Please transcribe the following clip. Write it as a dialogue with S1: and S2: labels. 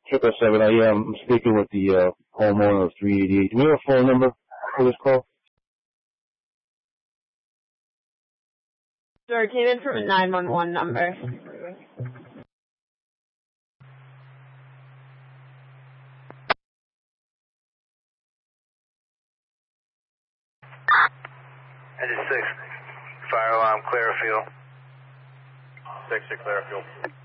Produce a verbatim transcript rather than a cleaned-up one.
S1: Triple seven. I am speaking with the uh, homeowner of three eighty-eight. Do we have a phone number for this call?
S2: Sure, it came in from a nine one one number.
S3: Engine six, fire alarm, Clearfield.
S4: six to Clearfield.